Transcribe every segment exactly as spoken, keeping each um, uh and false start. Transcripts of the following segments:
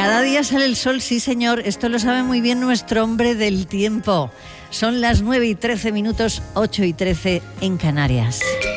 Cada día sale el sol, sí señor, esto lo sabe muy bien nuestro hombre del tiempo. Son las nueve y trece minutos, ocho y trece en Canarias.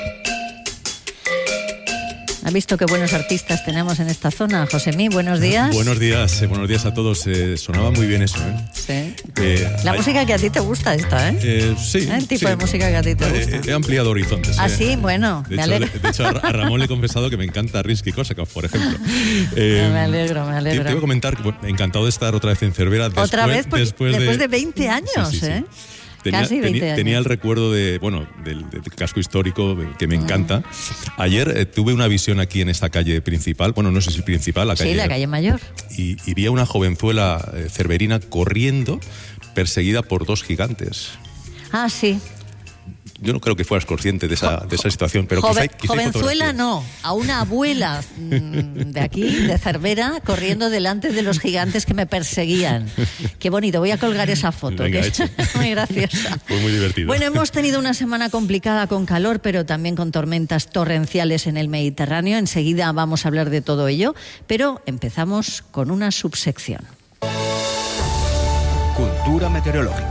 ¿Ha visto qué buenos artistas tenemos en esta zona? Josemí, buenos días. Buenos días, eh, buenos días a todos. Eh, sonaba muy bien eso, ¿eh? Sí. Eh, La hay, música que a ti te gusta esta, ¿eh? eh sí. ¿Eh? El tipo sí. de música que a ti te gusta. Eh, he ampliado horizontes. Ah, eh. sí, bueno, de me hecho, alegro. de, de hecho, a Ramón le he confesado que me encanta Rimsky-Korsakov, por ejemplo. Eh, me alegro, me alegro. Te, te voy a comentar que bueno, encantado de estar otra vez en Cervera. Después, Otra vez, porque después, de, después de veinte años, sí, sí, sí. ¿eh? Tenía, Casi veinte tenía, años. tenía el recuerdo de, bueno, del, del casco histórico que me encanta. Ayer eh, tuve una visión aquí en esta calle principal, bueno, no sé si principal, la calle. Sí, la calle Mayor. Y, y vi a una jovenzuela eh, cerverina corriendo, perseguida por dos gigantes. Ah, sí. Yo no creo que fueras consciente de esa, de esa situación, pero Joven, quizá, quizá hay jovenzuela fotografías. no, a una abuela mm, de aquí, de Cervera, corriendo delante de los gigantes que me perseguían. Qué bonito, voy a colgar esa foto. Venga, que hecho. es muy graciosa. Fue muy divertido. Bueno, hemos tenido una semana complicada con calor, pero también con tormentas torrenciales en el Mediterráneo. Enseguida vamos a hablar de todo ello, pero empezamos con una subsección. Cultura meteorológica.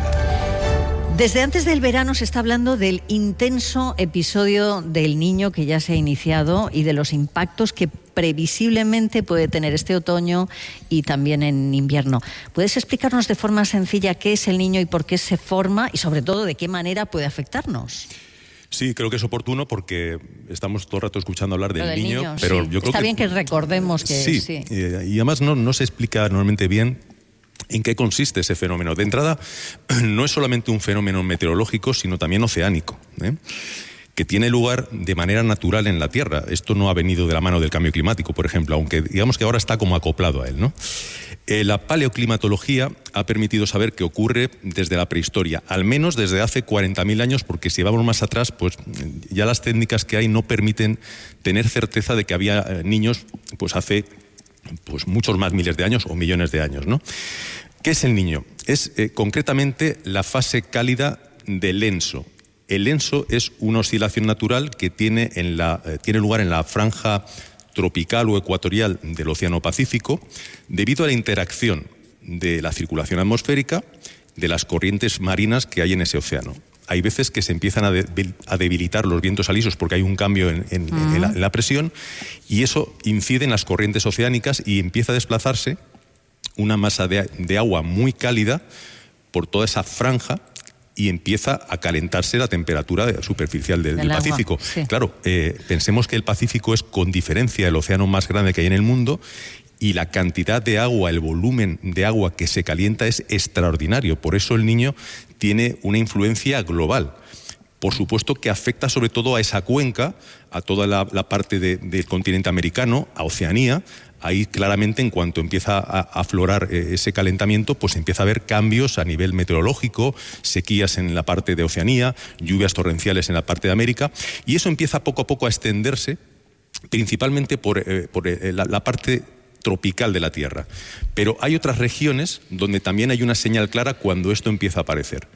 Desde antes del verano se está hablando del intenso episodio del Niño que ya se ha iniciado y de los impactos que previsiblemente puede tener este otoño y también en invierno. ¿Puedes explicarnos de forma sencilla qué es el Niño y por qué se forma y sobre todo de qué manera puede afectarnos? Sí, creo que es oportuno porque estamos todo el rato escuchando hablar del, del niño, niño, pero sí. yo creo Está que... bien que recordemos que... Sí, sí. Eh, y además no, no se explica normalmente bien ¿en qué consiste ese fenómeno? De entrada, no es solamente un fenómeno meteorológico, sino también oceánico, ¿eh? que tiene lugar de manera natural en la Tierra. Esto no ha venido de la mano del cambio climático, por ejemplo, aunque digamos que ahora está como acoplado a él, ¿no? Eh, la paleoclimatología ha permitido saber qué ocurre desde la prehistoria, al menos desde hace cuarenta mil años, porque si vamos más atrás, pues ya las técnicas que hay no permiten tener certeza de que había eh, niños pues hace pues muchos más miles de años o millones de años, ¿no? ¿Qué es el Niño? Es eh, concretamente la fase cálida del ENSO. El ENSO es una oscilación natural que tiene, en la, eh, tiene lugar en la franja tropical o ecuatorial del Océano Pacífico debido a la interacción de la circulación atmosférica de las corrientes marinas que hay en ese océano. Hay veces que se empiezan a, de, a debilitar los vientos alisos porque hay un cambio en, en, uh-huh. en, la, en la presión y eso incide en las corrientes oceánicas y empieza a desplazarse una masa de, de agua muy cálida por toda esa franja y empieza a calentarse la temperatura superficial del, del, del Pacífico. Sí. Claro, eh, pensemos que el Pacífico es con diferencia el océano más grande que hay en el mundo y la cantidad de agua, el volumen de agua que se calienta es extraordinario. Por eso el Niño tiene una influencia global. Por supuesto que afecta sobre todo a esa cuenca, a toda la, la parte de, del continente americano, a Oceanía. Ahí claramente en cuanto empieza a aflorar eh, ese calentamiento, pues empieza a haber cambios a nivel meteorológico, sequías en la parte de Oceanía, lluvias torrenciales en la parte de América, y eso empieza poco a poco a extenderse, principalmente por, eh, por eh, la, la parte tropical de la Tierra. Pero hay otras regiones donde también hay una señal clara cuando esto empieza a aparecer.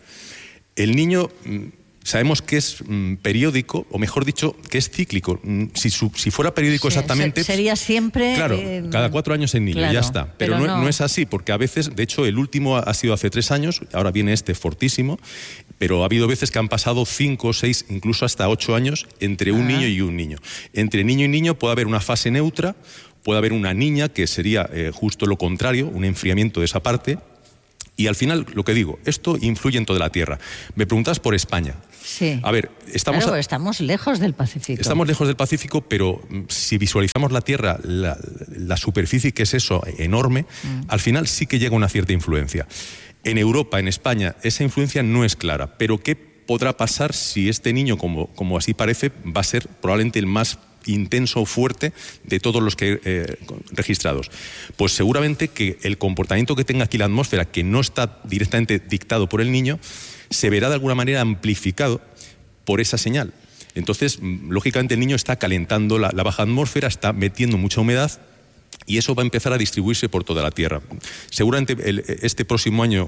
El Niño... Sabemos que es mm, periódico, o mejor dicho, que es cíclico. Si, su, si fuera periódico sí, exactamente... Sería siempre... Claro, eh, cada cuatro años el Niño, claro, ya está. Pero, pero no, no. no es así, porque a veces, de hecho, el último ha sido hace tres años, ahora viene este fortísimo, pero ha habido veces que han pasado cinco, seis, incluso hasta ocho años entre un ah. niño y un niño. Entre niño y niño puede haber una fase neutra, puede haber una niña, que sería eh, justo lo contrario, un enfriamiento de esa parte. Y al final, lo que digo, esto influye en toda la Tierra. Me preguntas por España. Sí. A ver, estamos... Claro, a... estamos lejos del Pacífico. Estamos lejos del Pacífico, pero si visualizamos la Tierra, la, la superficie que es eso, enorme, mm. al final sí que llega una cierta influencia. En Europa, en España, esa influencia no es clara. Pero ¿qué podrá pasar si este niño, como, como así parece, va a ser probablemente el más intenso o fuerte de todos los que eh, registrados? Pues seguramente que el comportamiento que tenga aquí la atmósfera, que no está directamente dictado por el niño, se verá de alguna manera amplificado por esa señal. Entonces, lógicamente el niño está calentando la, la baja atmósfera, está metiendo mucha humedad y eso va a empezar a distribuirse por toda la Tierra. Seguramente el, este próximo año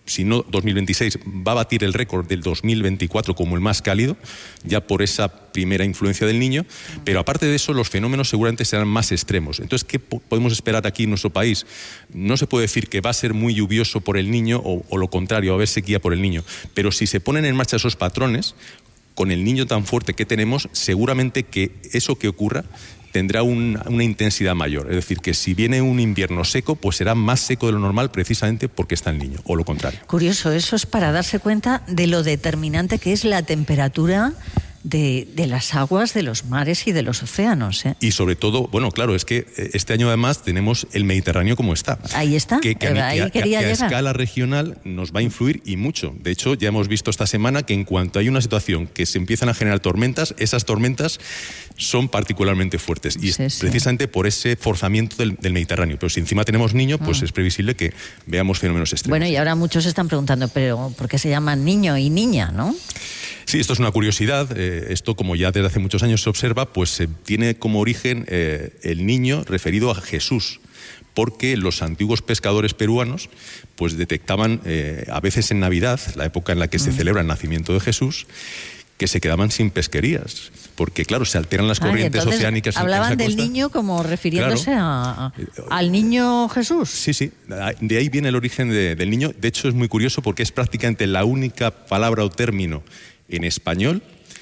si no dos mil veintiséis, va a batir el récord del dos mil veinticuatro como el más cálido, ya por esa primera influencia del Niño, pero aparte de eso los fenómenos seguramente serán más extremos. Entonces, ¿qué po- podemos esperar aquí en nuestro país? No se puede decir que va a ser muy lluvioso por el Niño o, o lo contrario, va a haber sequía por el Niño, pero si se ponen en marcha esos patrones, con el Niño tan fuerte que tenemos, seguramente que eso que ocurra tendrá un, una intensidad mayor. Es decir, que si viene un invierno seco, pues será más seco de lo normal precisamente porque está el Niño, o lo contrario. Curioso, eso es para darse cuenta de lo determinante que es la temperatura de, de las aguas de los mares y de los océanos, ¿eh? Y sobre todo, bueno, claro, es que este año además tenemos el Mediterráneo como está. Ahí está, que, que a, mí, ahí que a, quería que a llegar. escala regional nos va a influir y mucho. De hecho, ya hemos visto esta semana que en cuanto hay una situación que se empiezan a generar tormentas, esas tormentas son particularmente fuertes. Y Sí, es sí. precisamente por ese forzamiento del, del Mediterráneo. Pero si encima tenemos Niño, pues Mm. es previsible que veamos fenómenos extremos. Bueno, y ahora muchos se están preguntando, pero ¿por qué se llaman niño y niña, no? Sí, esto es una curiosidad. Eh, esto, como ya desde hace muchos años se observa, pues eh, tiene como origen eh, el niño referido a Jesús, porque los antiguos pescadores peruanos pues detectaban eh, a veces en Navidad, la época en la que se celebra el nacimiento de Jesús, que se quedaban sin pesquerías, porque claro, se alteran las Ah, y corrientes entonces oceánicas. en hablaban esa del costa. niño como refiriéndose a, a- al niño Jesús. Sí, sí, de ahí viene el origen de- del niño. De hecho, es muy curioso porque es prácticamente la única palabra o término en español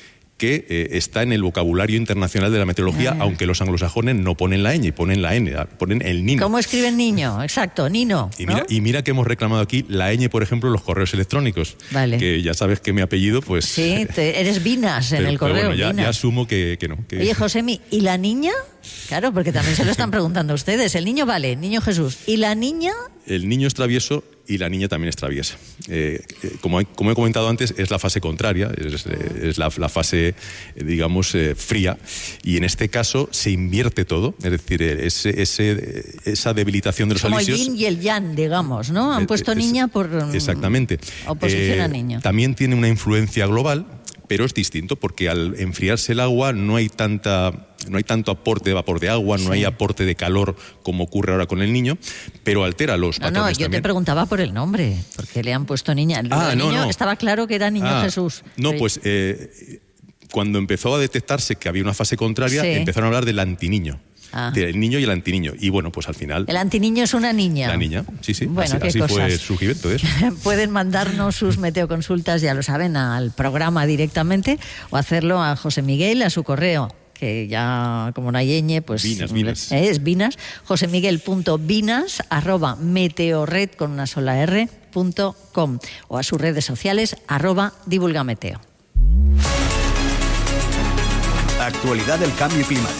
que eh, está en el vocabulario internacional de la meteorología, Ah. aunque los anglosajones no ponen la ñ, ponen la n, ponen el nino. ¿Cómo escriben niño? Exacto, Nino. Y ¿no? mira, y mira que hemos reclamado aquí la ñ, por ejemplo, en los correos electrónicos. Vale. Que ya sabes que mi apellido, pues... Sí, te- eres Vinas en pero- el pero correo. bueno, ya, Vinas. ya asumo que, que no. Que... Oye, Josemi, ¿y la niña? Claro, porque también se lo están preguntando ustedes. El niño vale, niño Jesús. ¿Y la niña? El niño es travieso y la niña también es traviesa. Eh, eh, como, hay- como he comentado antes, es la fase contraria, es, eh, es la, la fase, eh, digamos, eh, fría, y en este caso se invierte todo, es decir, eh, ese, ese, esa debilitación de los Como el alisios... yin y el yang, digamos, ¿no? Han Eh, puesto es- niña por mm, Exactamente. oposición Eh, a niño. También tiene una influencia global, pero es distinto porque al enfriarse el agua no hay tanta no hay tanto aporte de vapor de agua, no Sí. hay aporte de calor como ocurre ahora con el niño, pero altera los No, patrones no, yo también. te preguntaba por el nombre, porque le han puesto niña. Lo Ah, del no, niño no. estaba claro que era niño Ah, Jesús. No, Pero- pues eh, cuando empezó a detectarse que había una fase contraria, Sí. empezaron a hablar del antiniño. Ah. Del niño y el antiniño. Y bueno, pues al final... El antiniño es una niña. La niña, sí, sí. Bueno, así qué así fue cosas. el surgimiento de eso. Pueden mandarnos sus meteoconsultas, ya lo saben, al programa directamente o hacerlo a José Miguel, a su correo, que ya como no hay ñ, pues Vinas, Vinas. eh, es Vinas, josemiguel.vinas arroba meteorred con una sola r punto com o a sus redes sociales arroba divulgameteo. Actualidad del cambio climático.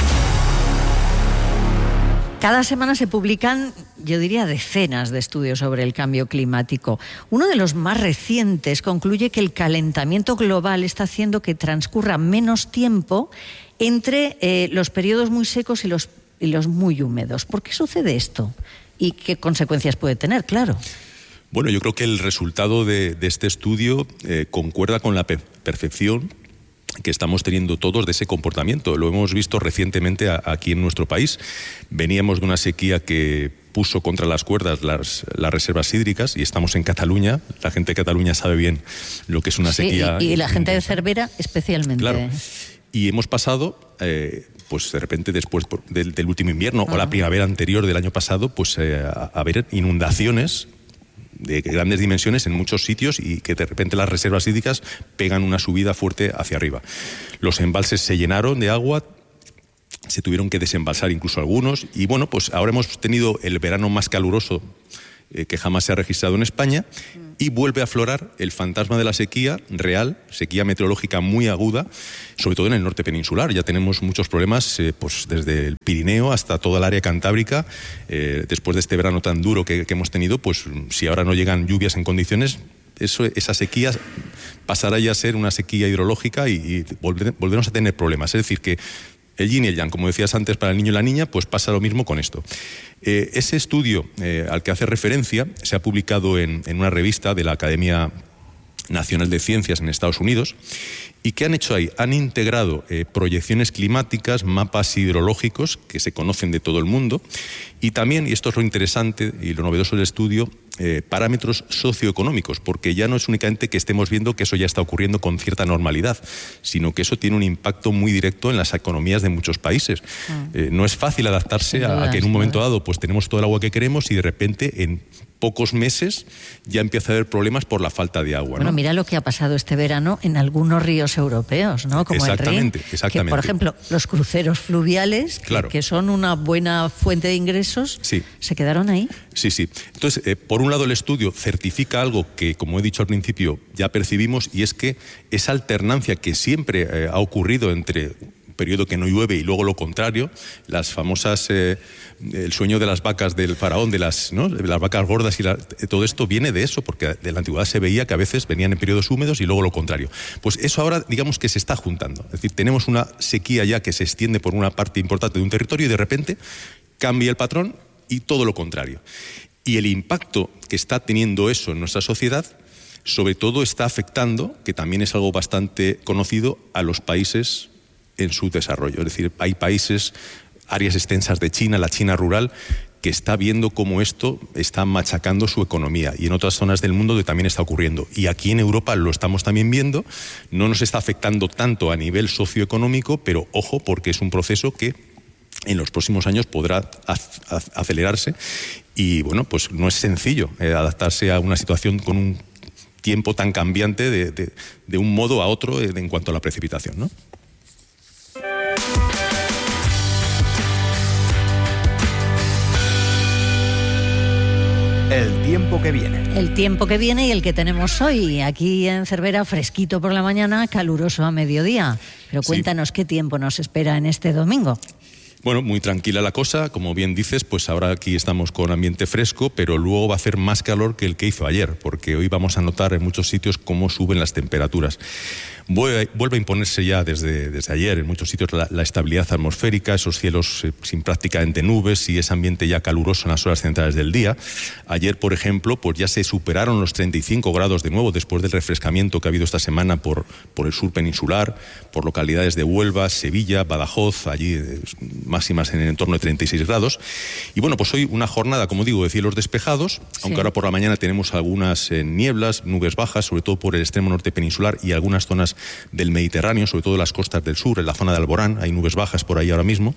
Cada semana se publican, yo diría, decenas de estudios sobre el cambio climático. Uno de los más recientes concluye que el calentamiento global está haciendo que transcurra menos tiempo entre eh, los periodos muy secos y los, y los muy húmedos. ¿Por qué sucede esto? ¿Y qué consecuencias puede tener? Claro. Bueno, yo creo que el resultado de, de este estudio eh, concuerda con la pe- perfección que estamos teniendo todos de ese comportamiento. Lo hemos visto recientemente a, aquí en nuestro país. Veníamos de una sequía que puso contra las cuerdas las, las reservas hídricas y estamos en Cataluña. La gente de Cataluña sabe bien lo que es una Sí, sequía. y, y la gente de intensa. Cervera especialmente. Claro. Y hemos pasado, eh, pues de repente después por- del, del último invierno o la primavera anterior del año pasado, pues eh, a, a ver inundaciones de grandes dimensiones en muchos sitios y que de repente las reservas hídricas pegan una subida fuerte hacia arriba. Los embalses se llenaron de agua, se tuvieron que desembalsar incluso algunos y bueno, pues ahora hemos tenido el verano más caluroso eh, que jamás se ha registrado en España y vuelve a aflorar el fantasma de la sequía real, sequía meteorológica muy aguda, sobre todo en el norte peninsular. Ya tenemos muchos problemas eh, pues desde el Pirineo hasta toda el área cantábrica. Eh, después de este verano tan duro que, que hemos tenido, pues si ahora no llegan lluvias en condiciones, eso, esa sequía pasará ya a ser una sequía hidrológica y, y volver- volveremos a tener problemas. Es decir, que el yin y el yang, como decías antes, para el niño y la niña, pues pasa lo mismo con esto. Eh, ese estudio eh, al que hace referencia se ha publicado en, en una revista de la Academia Nacional de Ciencias en Estados Unidos. ¿Y qué han hecho ahí? Han integrado eh, proyecciones climáticas, mapas hidrológicos que se conocen de todo el mundo y también, y esto es lo interesante y lo novedoso del estudio, eh, parámetros socioeconómicos, porque ya no es únicamente que estemos viendo que eso ya está ocurriendo con cierta normalidad, sino que eso tiene un impacto muy directo en las economías de muchos países. Mm. Eh, no es fácil adaptarse a, a que en un momento dado pues tenemos todo el agua que queremos y de repente en pocos meses ya empieza a haber problemas por la falta de agua. Bueno, ¿no? Mira lo que ha pasado este verano en algunos ríos europeos, ¿no? Como exactamente, el Rin, exactamente. Que, por ejemplo, los cruceros fluviales, claro. que, que son una buena fuente de ingresos, sí. ¿se quedaron ahí? Sí, sí. Entonces, eh, por un lado, el estudio certifica algo que, como he dicho al principio, ya percibimos, y es que esa alternancia que siempre eh, ha ocurrido entre periodo que no llueve y luego lo contrario, las famosas, eh, el sueño de las vacas del faraón, de las, ¿no? las vacas gordas y la, todo esto viene de eso, porque de la antigüedad se veía que a veces venían en periodos húmedos y luego lo contrario. Pues eso ahora, digamos que se está juntando. Es decir, tenemos una sequía ya que se extiende por una parte importante de un territorio y de repente cambia el patrón y todo lo contrario. Y el impacto que está teniendo eso en nuestra sociedad, sobre todo está afectando, que también es algo bastante conocido, a los países en su desarrollo. Es decir, hay países, áreas extensas de China, la China rural, que está viendo cómo esto está machacando su economía, y en otras zonas del mundo que también está ocurriendo. Y aquí en Europa lo estamos también viendo, no nos está afectando tanto a nivel socioeconómico, pero ojo, porque es un proceso que en los próximos años podrá acelerarse y, bueno, pues no es sencillo eh, adaptarse a una situación con un tiempo tan cambiante de, de, de un modo a otro eh, en cuanto a la precipitación, ¿no? El tiempo que viene. El tiempo que viene y el que tenemos hoy. Aquí en Cervera, fresquito por la mañana, caluroso a mediodía. Pero cuéntanos, sí, qué tiempo nos espera en este domingo. Bueno, muy tranquila la cosa, como bien dices, pues ahora aquí estamos con ambiente fresco, pero luego va a hacer más calor que el que hizo ayer, porque hoy vamos a notar en muchos sitios cómo suben las temperaturas. Vuelve a imponerse ya desde, desde ayer en muchos sitios la, la estabilidad atmosférica, esos cielos eh, sin prácticamente nubes y ese ambiente ya caluroso en las horas centrales del día. Ayer, por ejemplo, pues ya se superaron los treinta y cinco grados de nuevo después del refrescamiento que ha habido esta semana por, por el sur peninsular, por localidades de Huelva, Sevilla, Badajoz, allí eh, máximas en el entorno de treinta y seis grados. Y bueno, pues hoy una jornada, como digo, de cielos despejados, sí, aunque ahora por la mañana tenemos algunas eh, nieblas, nubes bajas, sobre todo por el extremo norte peninsular y algunas zonas del Mediterráneo, sobre todo las costas del sur, en la zona de Alborán, hay nubes bajas por ahí ahora mismo.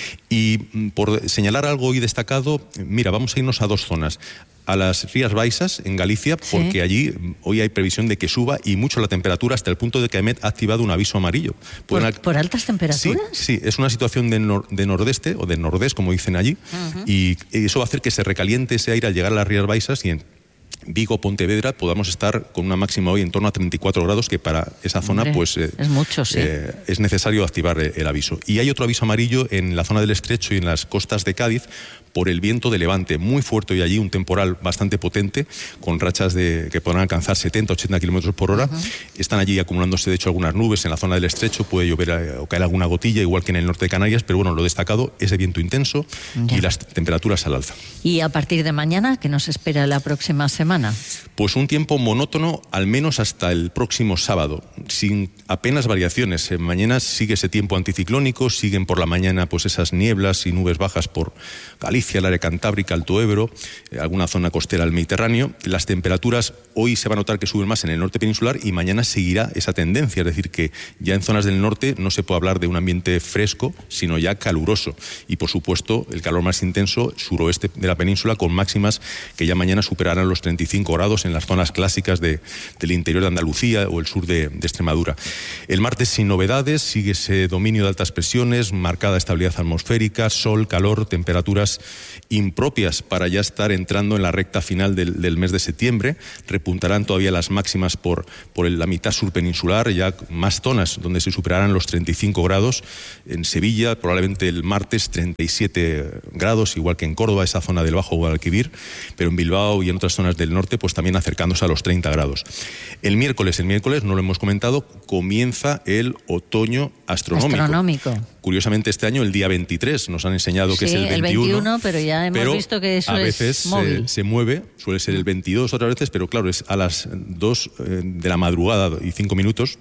Y por señalar algo hoy destacado, mira, vamos a irnos a dos zonas. A las Rías Baixas, en Galicia, sí, porque allí hoy hay previsión de que suba y mucho la temperatura, hasta el punto de que AEMET ha activado un aviso amarillo. ¿Por, al... ¿por altas temperaturas? Sí, sí, es una situación de, nor de nordeste, o de nordés, como dicen allí, uh-huh, y eso va a hacer que se recaliente ese aire al llegar a las Rías Baixas y en Vigo, Pontevedra, podamos estar con una máxima hoy en torno a treinta y cuatro grados, que para esa zona, hombre, pues eh, es mucho, sí. eh, es necesario activar el aviso. Y hay otro aviso amarillo en la zona del Estrecho y en las costas de Cádiz por el viento de levante muy fuerte, y allí un temporal bastante potente con rachas de que podrán alcanzar setenta, ochenta kilómetros por hora. Uh-huh. Están allí acumulándose de hecho algunas nubes en la zona del Estrecho, puede llover eh, o caer alguna gotilla, igual que en el norte de Canarias, pero bueno, lo destacado es el viento intenso, ya, y las temperaturas al alza. ¿Y a partir de mañana qué nos espera la próxima semana? Pues un tiempo monótono, al menos hasta el próximo sábado, sin apenas variaciones. Mañana sigue ese tiempo anticiclónico, siguen por la mañana pues esas nieblas y nubes bajas por Galicia, el área cantábrica, Alto Ebro, eh, alguna zona costera del Mediterráneo. Las temperaturas hoy se va a notar que suben más en el norte peninsular y mañana seguirá esa tendencia, es decir, que ya en zonas del norte no se puede hablar de un ambiente fresco, sino ya caluroso. Y por supuesto, el calor más intenso, suroeste de la península, con máximas que ya mañana superarán los treinta y cinco grados en las zonas clásicas de, del interior de Andalucía o el sur de, de Extremadura. El martes sin novedades, sigue ese dominio de altas presiones, marcada estabilidad atmosférica, sol, calor, temperaturas impropias para ya estar entrando en la recta final del, del mes de septiembre. Repuntarán todavía las máximas por, por la mitad sur peninsular, ya más zonas donde se superarán los treinta y cinco grados. En Sevilla probablemente el martes treinta y siete grados, igual que en Córdoba, esa zona del Bajo Guadalquivir, pero en Bilbao y en otras zonas del norte pues también acercándose a los treinta grados. El miércoles, el miércoles, no lo hemos comentado, comienza el otoño astronómico. Astronómico. Curiosamente este año el día veintitrés nos han enseñado que sí, es el veintiuno. el veintiuno, pero ya hemos pero visto que eso a es veces móvil. Se, se mueve, suele ser el veintidós otras veces, pero claro, es a las dos eh, de la madrugada y cinco minutos.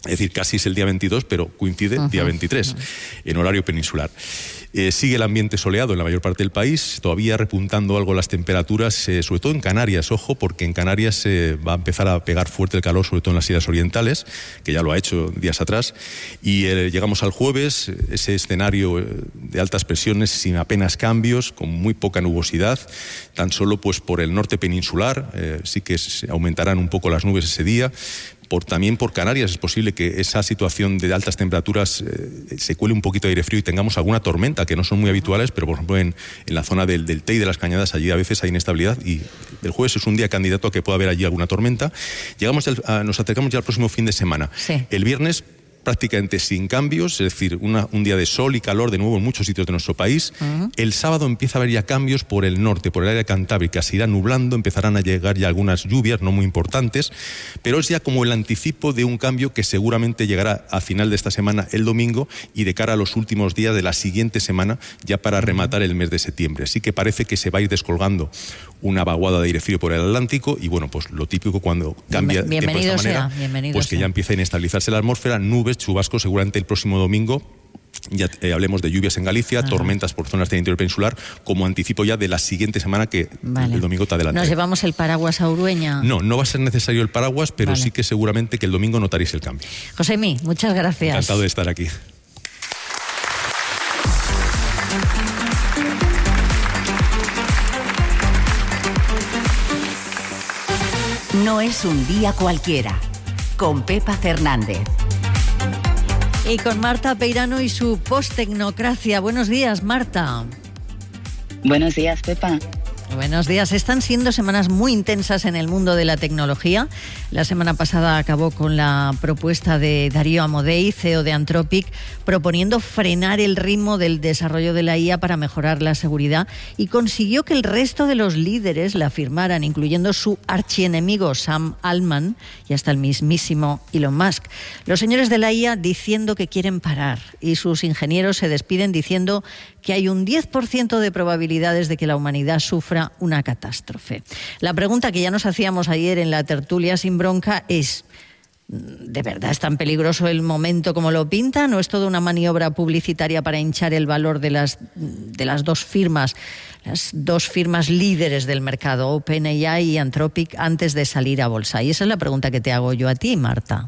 Es decir, casi es el día veintidós, pero coincide uh-huh. día veintitrés, uh-huh. en horario peninsular. Eh, sigue el ambiente soleado en la mayor parte del país, todavía repuntando algo las temperaturas, eh, sobre todo en Canarias, ojo, porque en Canarias eh, va a empezar a pegar fuerte el calor, sobre todo en las islas orientales, que ya lo ha hecho días atrás, y eh, llegamos al jueves, ese escenario eh, de altas presiones sin apenas cambios, con muy poca nubosidad, tan solo pues por el norte peninsular, eh, sí que se aumentarán un poco las nubes ese día. Por, también por Canarias es posible que esa situación de altas temperaturas eh, se cuele un poquito de aire frío y tengamos alguna tormenta, que no son muy habituales, pero por ejemplo en, en la zona del, del Tei, de las Cañadas, allí a veces hay inestabilidad y el jueves es un día candidato a que pueda haber allí alguna tormenta. Llegamos ya, a, nos acercamos ya al próximo fin de semana. Sí. El viernes prácticamente sin cambios, es decir, una, un día de sol y calor de nuevo en muchos sitios de nuestro país. Uh-huh. El sábado empieza a haber ya cambios por el norte, por el área cantábrica, se irá nublando, empezarán a llegar ya algunas lluvias, no muy importantes, pero es ya como el anticipo de un cambio que seguramente llegará a final de esta semana, el domingo, y de cara a los últimos días de la siguiente semana, ya para rematar el mes de septiembre. Así que parece que se va a ir descolgando una vaguada de aire frío por el Atlántico y bueno, pues lo típico cuando cambia Bien, tiempo de esta manera, sea, bienvenido pues que sea. ya empieza a inestabilizarse la atmósfera, nubes, chubascos seguramente el próximo domingo. Ya eh, hablemos de lluvias en Galicia, ah. tormentas por zonas del interior peninsular, como anticipo ya de la siguiente semana que vale. el domingo te adelante. ¿Nos llevamos el paraguas a Urueña? No, no va a ser necesario el paraguas, pero vale. sí que seguramente que el domingo notaréis el cambio. Josemi, muchas gracias. Encantado de estar aquí. No es un día cualquiera, con Pepa Fernández. Y con Marta Peirano y su post-tecnocracia. Buenos días, Marta. Buenos días, Pepa. Buenos días. Están siendo semanas muy intensas en el mundo de la tecnología. La semana pasada acabó con la propuesta de Darío Amodei, C E O de Anthropic, proponiendo frenar el ritmo del desarrollo de la I A para mejorar la seguridad y consiguió que el resto de los líderes la firmaran, incluyendo su archienemigo Sam Altman y hasta el mismísimo Elon Musk. Los señores de la I A diciendo que quieren parar y sus ingenieros se despiden diciendo que hay un diez por ciento de probabilidades de que la humanidad sufra una catástrofe. La pregunta que ya nos hacíamos ayer en la tertulia sin bronca es: ¿de verdad es tan peligroso el momento como lo pintan o es toda una maniobra publicitaria para hinchar el valor de las, de las dos firmas, las dos firmas líderes del mercado, OpenAI y Anthropic, antes de salir a bolsa? Y esa es la pregunta que te hago yo a ti, Marta.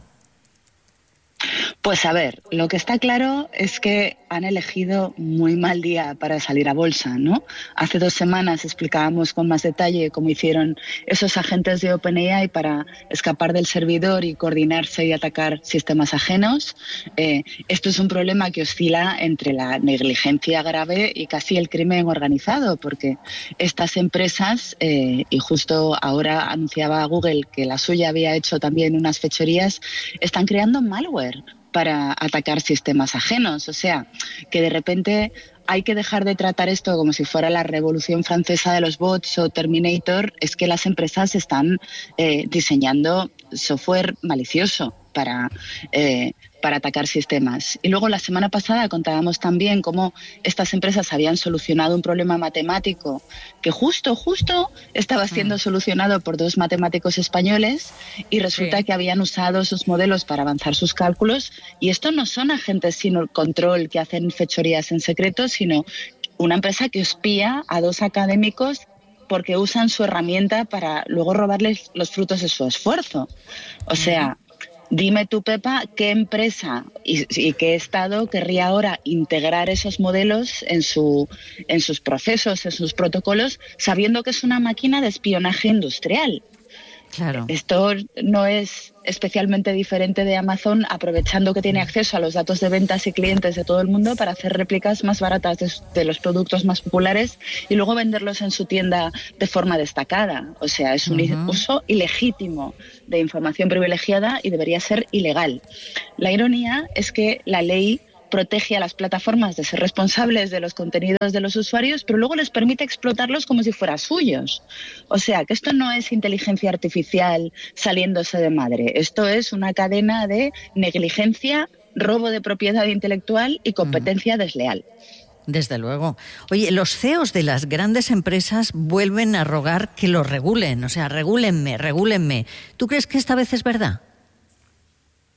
Pues a ver, lo que está claro es que han elegido muy mal día para salir a bolsa, ¿no? Hace dos semanas explicábamos con más detalle cómo hicieron esos agentes de OpenAI para escapar del servidor y coordinarse y atacar sistemas ajenos. Eh, esto es un problema que oscila entre la negligencia grave y casi el crimen organizado, porque estas empresas, eh, y justo ahora anunciaba Google que la suya había hecho también unas fechorías, están creando malware para atacar sistemas ajenos. O sea, que de repente hay que dejar de tratar esto como si fuera la revolución francesa de los bots o Terminator. Es que las empresas están eh, diseñando software malicioso para, eh, para atacar sistemas. Y luego la semana pasada contábamos también cómo estas empresas habían solucionado un problema matemático que justo, justo estaba siendo solucionado por dos matemáticos españoles y resulta sí. que habían usado sus modelos para avanzar sus cálculos. Y esto no son agentes sin control que hacen fechorías en secreto, sino una empresa que espía a dos académicos porque usan su herramienta para luego robarles los frutos de su esfuerzo. O sea, dime tú, Pepa, ¿qué empresa y, y qué Estado querría ahora integrar esos modelos en, su, en sus procesos, en sus protocolos, sabiendo que es una máquina de espionaje industrial? Claro. Esto no es especialmente diferente de Amazon, aprovechando que tiene acceso a los datos de ventas y clientes de todo el mundo para hacer réplicas más baratas de, de los productos más populares y luego venderlos en su tienda de forma destacada. O sea, es un uh-huh. uso ilegítimo de información privilegiada y debería ser ilegal. La ironía es que la ley protege a las plataformas de ser responsables de los contenidos de los usuarios, pero luego les permite explotarlos como si fueran suyos. O sea, que esto no es inteligencia artificial saliéndose de madre. Esto es una cadena de negligencia, robo de propiedad intelectual y competencia uh-huh. desleal. Desde luego. Oye, los C E Os de las grandes empresas vuelven a rogar que los regulen. O sea, regúlenme, regúlenme. ¿Tú crees que esta vez es verdad?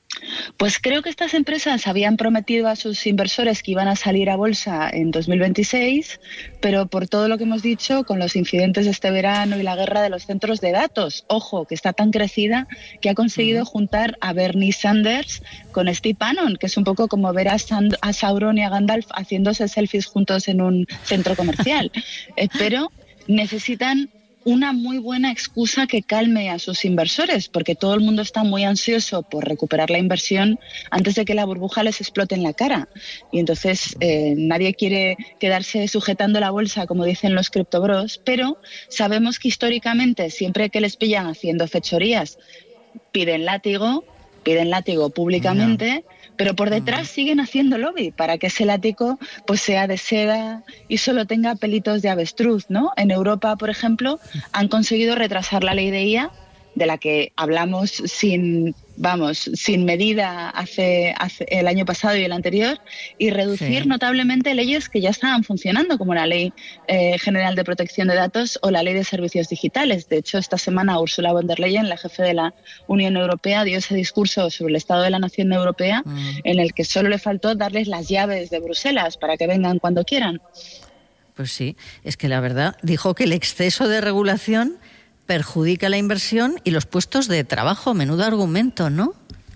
Pues creo que estas empresas habían prometido a sus inversores que iban a salir a bolsa en dos mil veintiséis, pero por todo lo que hemos dicho, con los incidentes de este verano y la guerra de los centros de datos, ojo, que está tan crecida que ha conseguido juntar a Bernie Sanders con Steve Bannon, que es un poco como ver a, Sand- a Sauron y a Gandalf haciéndose selfies juntos en un centro comercial. eh, pero necesitan una muy buena excusa que calme a sus inversores, porque todo el mundo está muy ansioso por recuperar la inversión antes de que la burbuja les explote en la cara. Y entonces eh, nadie quiere quedarse sujetando la bolsa, como dicen los criptobros, pero sabemos que históricamente, siempre que les pillan haciendo fechorías, piden látigo, piden látigo públicamente, no. pero por detrás siguen haciendo lobby para que ese látigo pues sea de seda y solo tenga pelitos de avestruz, ¿no? En Europa, por ejemplo, han conseguido retrasar la ley de I A, de la que hablamos sin, vamos, sin medida hace, hace el año pasado y el anterior, y reducir sí. notablemente leyes que ya estaban funcionando, como la Ley eh, General de Protección de Datos o la Ley de Servicios Digitales. De hecho, esta semana Ursula von der Leyen, la jefe de la Unión Europea, dio ese discurso sobre el Estado de la Nación Europea, mm. en el que solo le faltó darles las llaves de Bruselas para que vengan cuando quieran. Pues sí, es que la verdad dijo que el exceso de regulación perjudica la inversión y los puestos de trabajo. Menudo argumento, ¿no?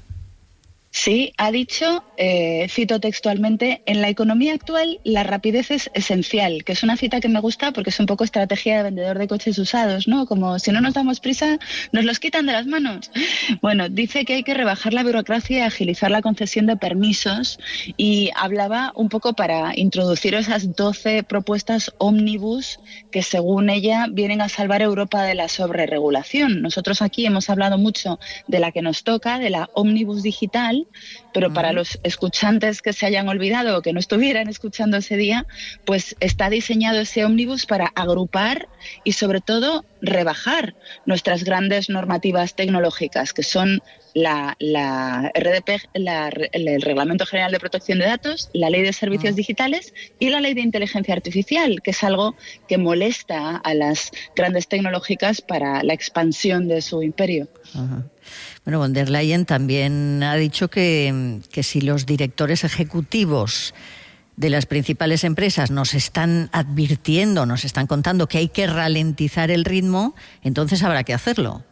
Sí, ha dicho, eh, cito textualmente, en la economía actual la rapidez es esencial, que es una cita que me gusta porque es un poco estrategia de vendedor de coches usados, ¿no? Como si no nos damos prisa, nos los quitan de las manos. Bueno, dice que hay que rebajar la burocracia y agilizar la concesión de permisos, y hablaba un poco para introducir esas doce propuestas ómnibus que, según ella, vienen a salvar a Europa de la sobreregulación. Nosotros aquí hemos hablado mucho de la que nos toca, de la ómnibus digital, pero para los escuchantes que se hayan olvidado o que no estuvieran escuchando ese día, pues está diseñado ese ómnibus para agrupar y sobre todo rebajar nuestras grandes normativas tecnológicas, que son la, la R D P, la, el Reglamento General de Protección de Datos, la Ley de Servicios Digitales y la Ley de Inteligencia Artificial, que es algo que molesta a las grandes tecnológicas para la expansión de su imperio. Ajá. Bueno, von der Leyen también ha dicho que, que si los directores ejecutivos de las principales empresas nos están advirtiendo, nos están contando que hay que ralentizar el ritmo, entonces habrá que hacerlo.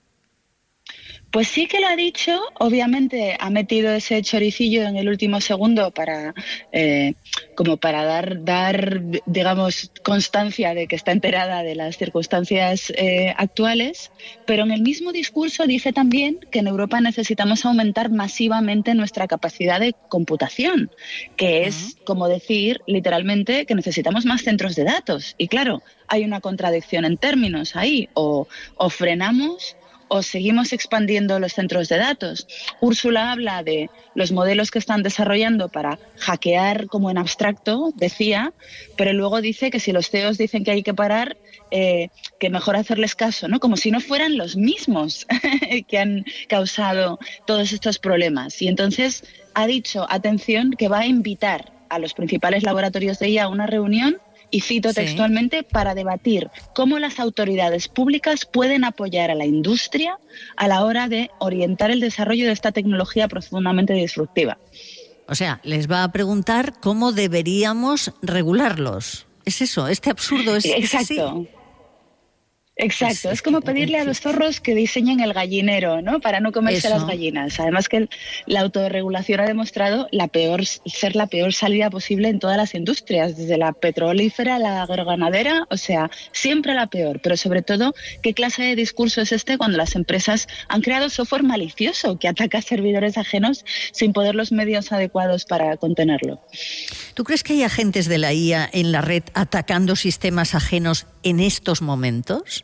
Pues sí que lo ha dicho, obviamente ha metido ese choricillo en el último segundo para eh, como para dar, dar, digamos, constancia de que está enterada de las circunstancias eh, actuales, pero en el mismo discurso dice también que en Europa necesitamos aumentar masivamente nuestra capacidad de computación, que es como decir literalmente que necesitamos más centros de datos. Y claro, hay una contradicción en términos ahí, o, o frenamos o seguimos expandiendo los centros de datos. Úrsula habla de los modelos que están desarrollando para hackear como en abstracto, decía, pero luego dice que si los C E Os dicen que hay que parar, eh, que mejor hacerles caso, ¿no? Como si no fueran los mismos que han causado todos estos problemas. Y entonces ha dicho, atención, que va a invitar a los principales laboratorios de I A a una reunión, y cito textualmente, sí. para debatir cómo las autoridades públicas pueden apoyar a la industria a la hora de orientar el desarrollo de esta tecnología profundamente disruptiva. O sea, les va a preguntar cómo deberíamos regularlos. Es eso, este absurdo es... Exacto. Sí. Exacto, es, es, es como pedirle a los zorros que diseñen el gallinero, ¿no? Para no comerse Eso. las gallinas. Además que el, la autorregulación ha demostrado la peor, ser la peor salida posible en todas las industrias, desde la petrolífera a la agroganadera, o sea, siempre la peor. Pero sobre todo, ¿qué clase de discurso es este cuando las empresas han creado software malicioso que ataca a servidores ajenos sin poder los medios adecuados para contenerlo? ¿Tú crees que hay agentes de la I A en la red atacando sistemas ajenos en estos momentos?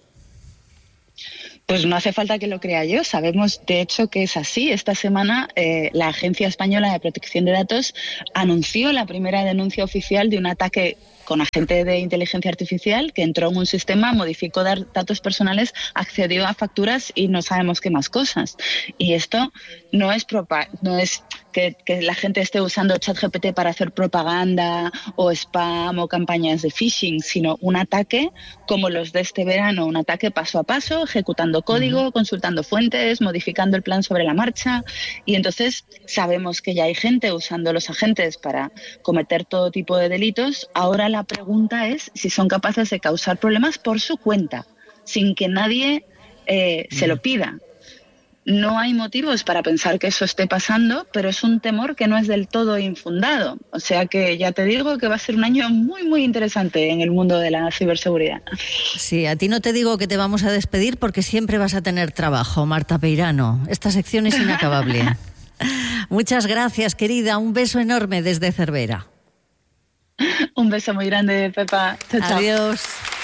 Pues no hace falta que lo crea yo. Sabemos, de hecho, que es así. Esta semana eh, la Agencia Española de Protección de Datos anunció la primera denuncia oficial de un ataque con agente de inteligencia artificial que entró en un sistema, modificó datos personales, accedió a facturas y no sabemos qué más cosas. Y esto no es, propa- no es que, que la gente esté usando ChatGPT para hacer propaganda o spam o campañas de phishing, sino un ataque como los de este verano, un ataque paso a paso, ejecutando código, uh-huh. consultando fuentes, modificando el plan sobre la marcha. Y entonces sabemos que ya hay gente usando los agentes para cometer todo tipo de delitos. Ahora la pregunta es si son capaces de causar problemas por su cuenta, sin que nadie eh, uh-huh. se lo pida. No hay motivos para pensar que eso esté pasando, pero es un temor que no es del todo infundado. O sea que ya te digo que va a ser un año muy, muy interesante en el mundo de la ciberseguridad. Sí, a ti no te digo que te vamos a despedir porque siempre vas a tener trabajo, Marta Peirano. Esta sección es inacabable. Muchas gracias, querida. Un beso enorme desde Cervera. Un beso muy grande, Pepa. Chao, chao. Adiós.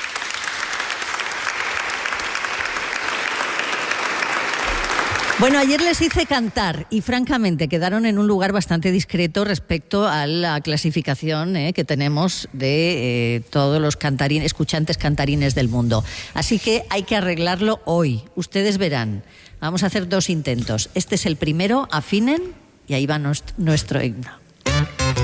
Bueno, ayer les hice cantar y francamente quedaron en un lugar bastante discreto respecto a la clasificación eh, que tenemos de eh, todos los cantarines, escuchantes cantarines del mundo. Así que hay que arreglarlo hoy. Ustedes verán. Vamos a hacer dos intentos. Este es el primero, afinen y ahí va nuestro, nuestro himno.